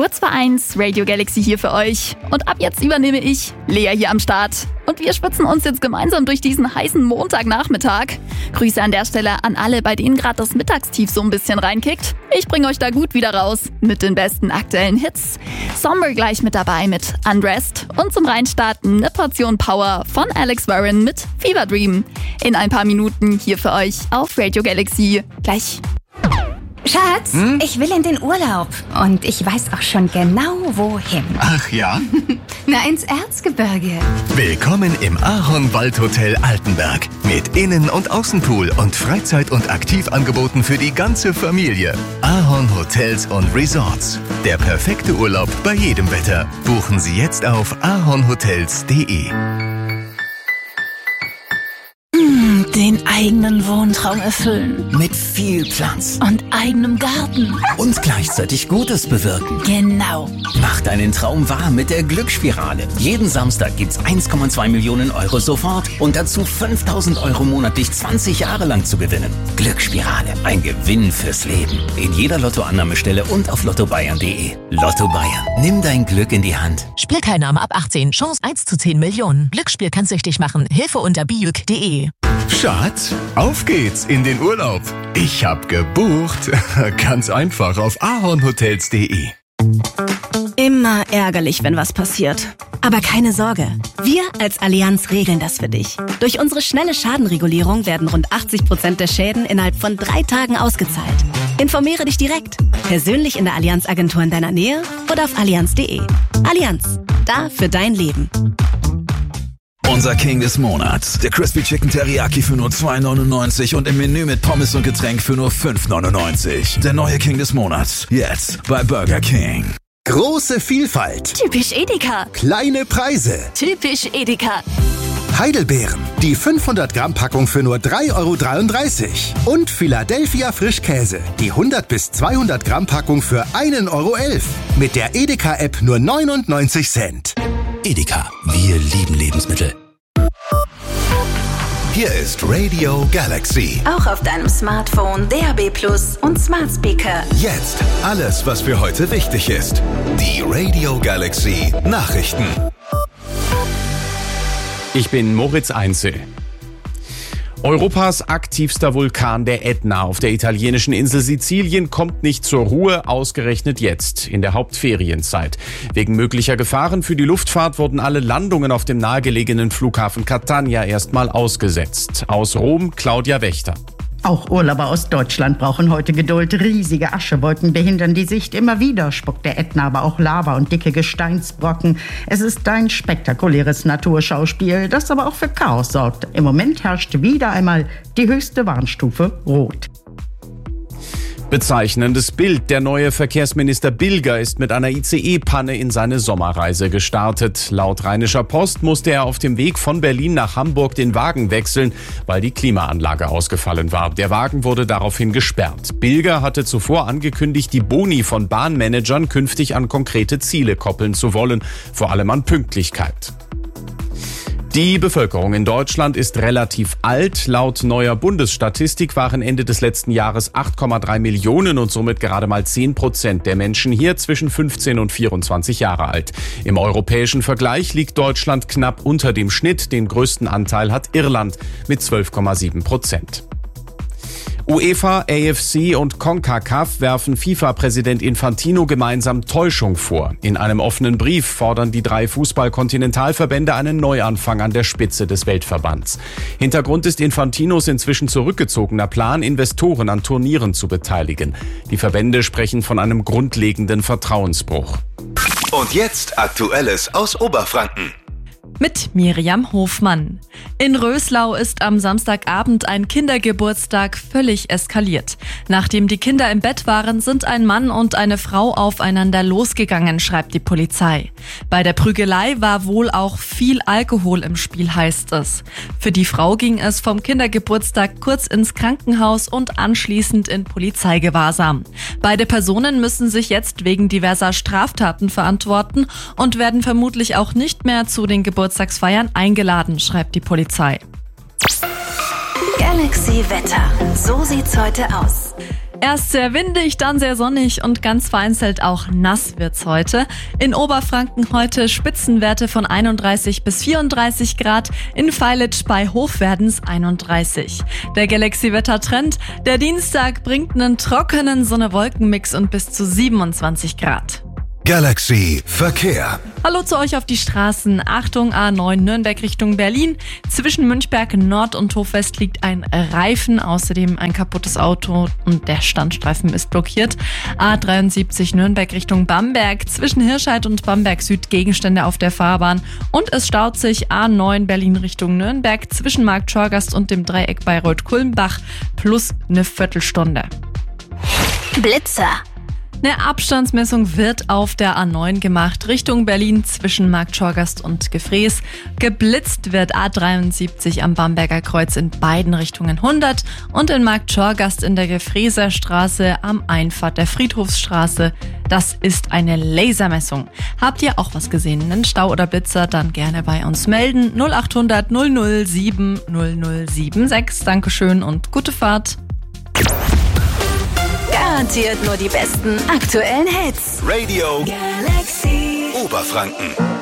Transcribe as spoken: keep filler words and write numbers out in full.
Kurz vor eins, Radio Galaxy hier für euch. Und ab jetzt übernehme ich, Lea hier am Start. Und wir schwitzen uns jetzt gemeinsam durch diesen heißen Montagnachmittag. Grüße an der Stelle an alle, bei denen gerade das Mittagstief so ein bisschen reinkickt. Ich bringe euch da gut wieder raus mit den besten aktuellen Hits. Somber gleich mit dabei mit Undressed. Und zum Reinstarten eine Portion Power von Alex Warren mit Fever Dream. In ein paar Minuten hier für euch auf Radio Galaxy. Gleich. Schatz, hm? ich will in den Urlaub. Und ich weiß auch schon genau, wohin. Ach ja? Na, ins Erzgebirge. Willkommen im Ahornwaldhotel Altenberg. Mit Innen- und Außenpool und Freizeit- und Aktivangeboten für die ganze Familie. Ahorn Hotels und Resorts. Der perfekte Urlaub bei jedem Wetter. Buchen Sie jetzt auf ahornhotels punkt de. Den eigenen Wohntraum erfüllen. Mit viel Platz. Und eigenem Garten. Und gleichzeitig Gutes bewirken. Genau. Mach deinen Traum wahr mit der Glücksspirale. Jeden Samstag gibt's eins Komma zwei Millionen Euro sofort und dazu fünftausend Euro monatlich zwanzig Jahre lang zu gewinnen. Glücksspirale. Ein Gewinn fürs Leben. In jeder Lottoannahmestelle und auf lotto bayern punkt de. Lotto Bayern. Nimm dein Glück in die Hand. Spielteilnahme ab achtzehn. Chance eins zu zehn Millionen. Glücksspiel kann süchtig machen. Hilfe unter biuk punkt de. Schatz, auf geht's in den Urlaub. Ich hab gebucht. Ganz einfach auf ahornhotels punkt de. Immer ärgerlich, wenn was passiert. Aber keine Sorge, wir als Allianz regeln das für dich. Durch unsere schnelle Schadenregulierung werden rund achtzig Prozent der Schäden innerhalb von drei Tagen ausgezahlt. Informiere dich direkt, persönlich in der Allianz-Agentur in deiner Nähe oder auf allianz punkt de. Allianz, da für dein Leben. Unser King des Monats. Der Crispy Chicken Teriyaki für nur zwei neunundneunzig und im Menü mit Pommes und Getränk für nur fünf neunundneunzig. Der neue King des Monats. Jetzt bei Burger King. Große Vielfalt. Typisch Edeka. Kleine Preise. Typisch Edeka. Heidelbeeren. Die fünfhundert Gramm Packung für nur drei Euro dreiunddreißig. Und Philadelphia Frischkäse. Die hundert bis zweihundert Gramm Packung für ein Euro elf. Mit der Edeka-App nur neunundneunzig Cent. Edeka. Wir lieben Lebensmittel. Hier ist Radio Galaxy. Auch auf deinem Smartphone, D A B Plus und Smart Speaker. Jetzt alles, was für heute wichtig ist. Die Radio Galaxy Nachrichten. Ich bin Moritz Einzel. Europas aktivster Vulkan, der Ätna auf der italienischen Insel Sizilien, kommt nicht zur Ruhe, ausgerechnet jetzt, in der Hauptferienzeit. Wegen möglicher Gefahren für die Luftfahrt wurden alle Landungen auf dem nahegelegenen Flughafen Catania erstmal ausgesetzt. Aus Rom, Claudia Wächter. Auch Urlauber aus Deutschland brauchen heute Geduld. Riesige Aschewolken behindern die Sicht. Immer wieder spuckt der Ätna aber auch Lava und dicke Gesteinsbrocken. Es ist ein spektakuläres Naturschauspiel, das aber auch für Chaos sorgt. Im Moment herrscht wieder einmal die höchste Warnstufe Rot. Bezeichnendes Bild. Der neue Verkehrsminister Bilger ist mit einer I C E-Panne in seine Sommerreise gestartet. Laut Rheinischer Post musste er auf dem Weg von Berlin nach Hamburg den Wagen wechseln, weil die Klimaanlage ausgefallen war. Der Wagen wurde daraufhin gesperrt. Bilger hatte zuvor angekündigt, die Boni von Bahnmanagern künftig an konkrete Ziele koppeln zu wollen, vor allem an Pünktlichkeit. Die Bevölkerung in Deutschland ist relativ alt. Laut neuer Bundesstatistik waren Ende des letzten Jahres acht Komma drei Millionen und somit gerade mal zehn Prozent der Menschen hier zwischen fünfzehn und vierundzwanzig Jahre alt. Im europäischen Vergleich liegt Deutschland knapp unter dem Schnitt. Den größten Anteil hat Irland mit zwölf Komma sieben Prozent. UEFA, A F C und CONCACAF werfen FIFA-Präsident Infantino gemeinsam Täuschung vor. In einem offenen Brief fordern die drei Fußball-Kontinentalverbände einen Neuanfang an der Spitze des Weltverbands. Hintergrund ist Infantinos inzwischen zurückgezogener Plan, Investoren an Turnieren zu beteiligen. Die Verbände sprechen von einem grundlegenden Vertrauensbruch. Und jetzt Aktuelles aus Oberfranken. Mit Miriam Hofmann. In Röslau ist am Samstagabend ein Kindergeburtstag völlig eskaliert. Nachdem die Kinder im Bett waren, sind ein Mann und eine Frau aufeinander losgegangen, schreibt die Polizei. Bei der Prügelei war wohl auch viel Alkohol im Spiel, heißt es. Für die Frau ging es vom Kindergeburtstag kurz ins Krankenhaus und anschließend in Polizeigewahrsam. Beide Personen müssen sich jetzt wegen diverser Straftaten verantworten und werden vermutlich auch nicht mehr zu den Geburtstagsfeiern eingeladen, schreibt die Polizei. Galaxy Wetter. So sieht's heute aus. Erst sehr windig, dann sehr sonnig und ganz vereinzelt auch nass wird's heute. In Oberfranken heute Spitzenwerte von einunddreißig bis vierunddreißig Grad, in Feilitsch bei Hofwerdens einunddreißig. Der Galaxy-Wetter-Trend, der Dienstag bringt einen trockenen Sonne-Wolken-Mix und bis zu siebenundzwanzig Grad. Galaxy Verkehr. Hallo zu euch auf die Straßen. Achtung, A neun Nürnberg Richtung Berlin. Zwischen Münchberg Nord und Hofwest liegt ein Reifen, außerdem ein kaputtes Auto und der Standstreifen ist blockiert. A dreiundsiebzig Nürnberg Richtung Bamberg. Zwischen Hirscheid und Bamberg Süd Gegenstände auf der Fahrbahn. Und es staut sich A neun Berlin Richtung Nürnberg zwischen Markt Schorgast und dem Dreieck Bayreuth-Kulmbach plus eine Viertelstunde. Blitzer. Eine Abstandsmessung wird auf der A neun gemacht, Richtung Berlin zwischen Markt Schorgast und Gefrees. Geblitzt wird A dreiundsiebzig am Bamberger Kreuz in beiden Richtungen hundert und in Markt Schorgast in der Gefreeser Straße am Einfahrt der Friedhofsstraße. Das ist eine Lasermessung. Habt ihr auch was gesehen, einen Stau oder Blitzer, dann gerne bei uns melden. null acht hundert null null sieben null null sieben sechs. Dankeschön und gute Fahrt. Garantiert nur die besten aktuellen Hits. Radio Galaxy Oberfranken.